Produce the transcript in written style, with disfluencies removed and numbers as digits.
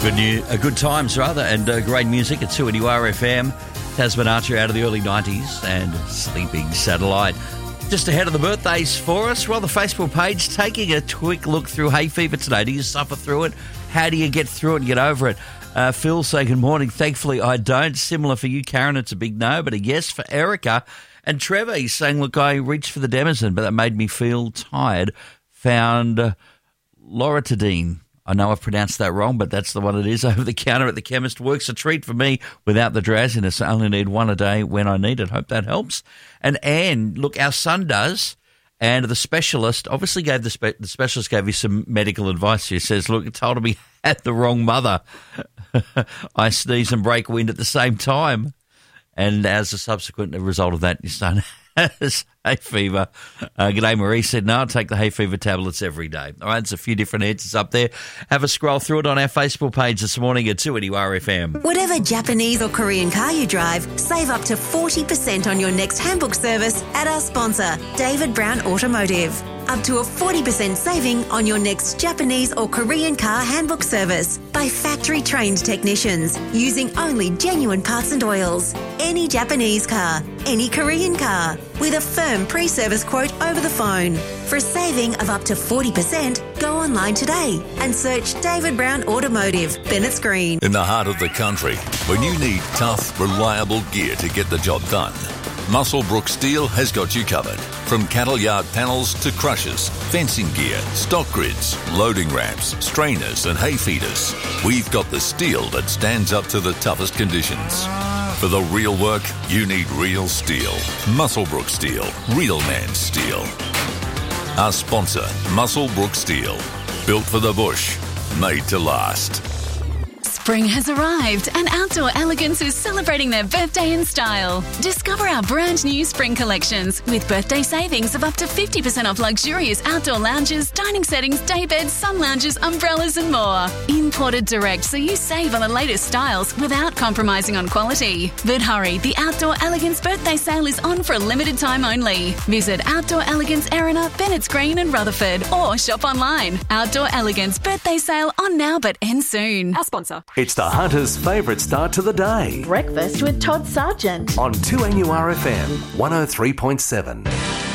Good times, rather, and great music at 2NURFM. Tasman Archer out of the early 90s and Sleeping Satellite. Just ahead of the birthdays for us, we're on the Facebook page taking a quick look through hay fever today. Do you suffer through it? How do you get through it and get over it? Phil saying good morning. Thankfully, I don't. Similar for you, Karen, it's a big no, but a yes for Erica. And Trevor, he's saying, look, I reached for the Denizen, but that made me feel tired. Found Loratadine. I know I've pronounced that wrong, but that's the one it is. Over the counter at the chemist. Works a treat for me without the drowsiness. I only need one a day when I need it. Hope that helps. And Anne, look, our son does. And the specialist obviously gave the specialist gave you some medical advice. He says, look, it told him he had the wrong mother. I sneeze and break wind at the same time. And as a subsequent result of that, your son has hay fever. G'day, Marie said, no, I'll take the hay fever tablets every day. All right, there's a few different answers up there. Have a scroll through it on our Facebook page this morning at 2NURFM. Whatever Japanese or Korean car you drive, save up to 40% on your next handbook service at our sponsor, David Brown Automotive. Up to a 40% saving on your next Japanese or Korean car handbook service by factory-trained technicians using only genuine parts and oils. Any Japanese car, any Korean car, with a firm pre-service quote over the phone. For a saving of up to 40%, go online today and search David Brown Automotive, Bennett's Green. In the heart of the country, when you need tough, reliable gear to get the job done, Muswellbrook Steel has got you covered. From cattle yard panels to crushers, fencing gear, stock grids, loading ramps, strainers and hay feeders, we've got the steel that stands up to the toughest conditions. For the real work, you need real steel. Muswellbrook Steel. Real man steel. Our sponsor, Muswellbrook Steel. Built for the bush. Made to last. Spring has arrived and Outdoor Elegance is celebrating their birthday in style. Discover our brand new spring collections with birthday savings of up to 50% off luxurious outdoor lounges, dining settings, day beds, sun lounges, umbrellas and more. Imported direct so you save on the latest styles without compromising on quality. But hurry, the Outdoor Elegance birthday sale is on for a limited time only. Visit Outdoor Elegance Erina, Bennett's Green and Rutherford or shop online. Outdoor Elegance birthday sale on now but ends soon. Our sponsor. It's the Hunter's favourite start to the day. Breakfast with Todd Sargent. On 2NURFM 103.7.